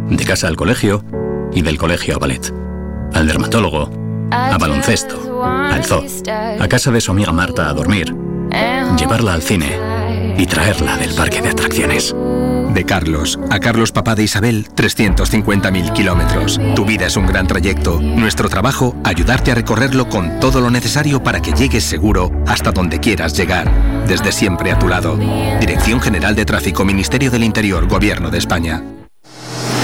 De casa al colegio y del colegio a ballet. Al dermatólogo, a baloncesto, al zoo, a casa de su amiga Marta a dormir, llevarla al cine y traerla del parque de atracciones. De Carlos a Carlos, papá de Isabel, 350.000 kilómetros. Tu vida es un gran trayecto. Nuestro trabajo, ayudarte a recorrerlo con todo lo necesario para que llegues seguro hasta donde quieras llegar. Desde siempre a tu lado. Dirección General de Tráfico, Ministerio del Interior, Gobierno de España.